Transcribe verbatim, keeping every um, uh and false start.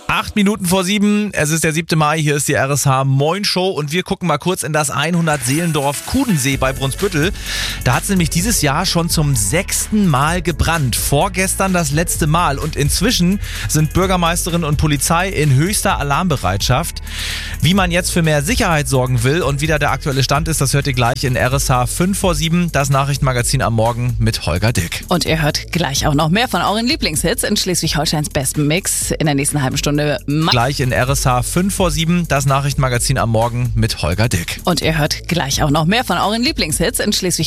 Acht Minuten vor sieben, es ist der siebte Mai, hier ist die R S H Moin Show und wir gucken mal kurz in das hundert Seelendorf Kudensee bei Brunsbüttel. Da hat es nämlich dieses Jahr schon zum sechsten Mal gebrannt. Vorgestern das letzte Mal und inzwischen sind Bürgermeisterin und Polizei in höchster Alarmbereitschaft. Wie man jetzt für mehr Sicherheit sorgen will und wie da der aktuelle Stand ist, das hört ihr gleich in R S H fünf vor sieben, das Nachrichtenmagazin am Morgen mit Holger Dick. Und ihr hört gleich auch noch mehr von euren Lieblingshits in Schleswig-Holsteins besten Mix in der nächsten halben Stunde. Gleich in R S H fünf vor sieben, das Nachrichtenmagazin am Morgen mit Holger Dick. Und ihr hört gleich auch noch mehr von euren Lieblingshits in Schleswig